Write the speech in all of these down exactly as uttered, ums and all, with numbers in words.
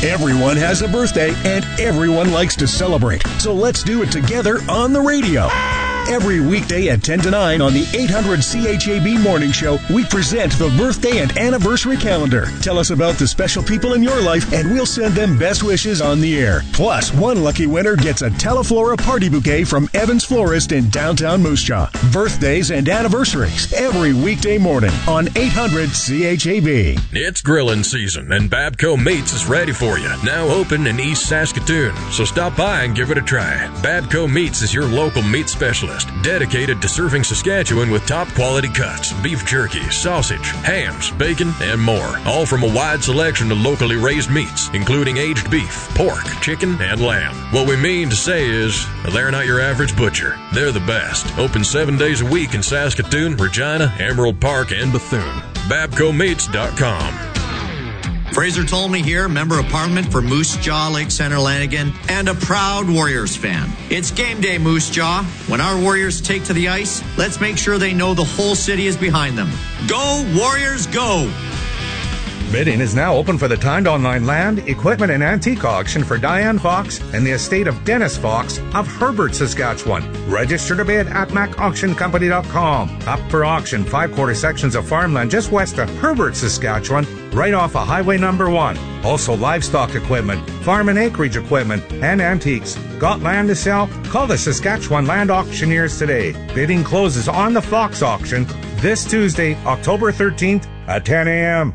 Everyone has a birthday and everyone likes to celebrate. So let's do it together on the radio. Every weekday at ten to nine on the eight hundred C H A B Morning Show, we present the birthday and anniversary calendar. Tell us about the special people in your life, and we'll send them best wishes on the air. Plus, one lucky winner gets a Teleflora party bouquet from Evans Florist in downtown Moose Jaw. Birthdays and anniversaries every weekday morning on eight hundred C H A B. It's grilling season, and Babco Meats is ready for you. Now open in East Saskatoon, so stop by and give it a try. Babco Meats is your local meat specialist, dedicated to serving Saskatchewan with top quality cuts, beef jerky, sausage, hams, bacon, and more. All from a wide selection of locally raised meats, including aged beef, pork, chicken, and lamb. What we mean to say is, they're not your average butcher. They're the best. Open seven days a week in Saskatoon, Regina, Emerald Park, and Bethune. Babco Meats dot com. Fraser Tolmie here, Member of Parliament for Moose Jaw, Lake Center, Lanigan, and a proud Warriors fan. It's game day, Moose Jaw. When our Warriors take to the ice, let's make sure they know the whole city is behind them. Go, Warriors, go! Bidding is now open for the timed online land, equipment, and antique auction for Diane Fox and the estate of Dennis Fox of Herbert, Saskatchewan. Register to bid at mac auction company dot com. Up for auction, five quarter sections of farmland just west of Herbert, Saskatchewan, right off of Highway Number One. Also livestock equipment, farm and acreage equipment, and antiques. Got land to sell? Call the Saskatchewan Land Auctioneers today. Bidding closes on the Fox auction this Tuesday, October thirteenth at ten a.m.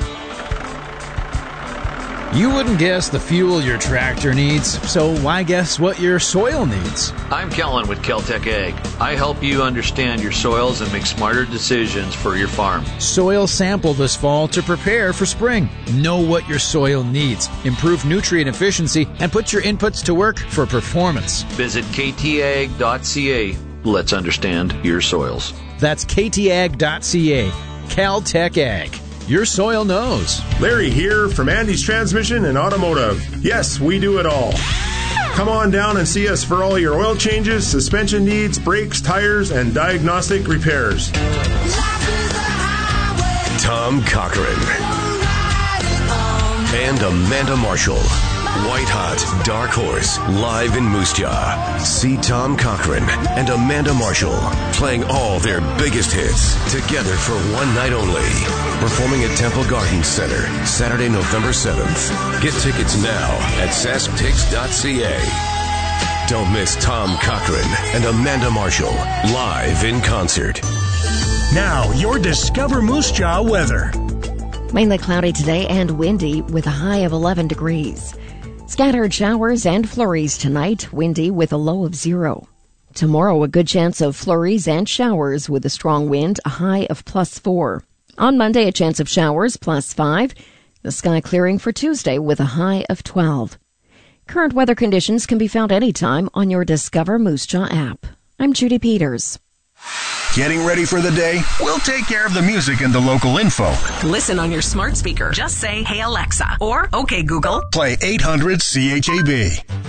You wouldn't guess the fuel your tractor needs, so why guess what your soil needs? I'm Kellen with Kel-Tec Ag. I help you understand your soils and make smarter decisions for your farm. Soil sample this fall to prepare for spring. Know what your soil needs, improve nutrient efficiency, and put your inputs to work for performance. Visit k t ag dot c a. Let's understand your soils. That's k t ag dot c a. Cal-Tec Ag. Your soil knows. Larry here from Andy's Transmission and Automotive. Yes, we do it all. Come on down and see us for all your oil changes, suspension needs, brakes, tires, and diagnostic repairs. Tom Cochran and Amanda Marshall. White Hot Dark Horse, live in Moose Jaw. See Tom Cochran and Amanda Marshall playing all their biggest hits together for one night only. Performing at Temple Gardens Center, Saturday, November seventh. Get tickets now at sask tix dot c a. Don't miss Tom Cochran and Amanda Marshall live in concert. Now, your Discover Moose Jaw weather. Mainly cloudy today and windy with a high of eleven degrees. Scattered showers and flurries tonight, windy with a low of zero. Tomorrow, a good chance of flurries and showers with a strong wind, a high of plus four. On Monday, a chance of showers, plus five. The sky clearing for Tuesday with a high of twelve. Current weather conditions can be found anytime on your Discover Moose Jaw app. I'm Judy Peters. Getting ready for the day? We'll take care of the music and the local info. Listen on your smart speaker. Just say, "Hey Alexa," or "Okay Google." Play eight hundred C H A B.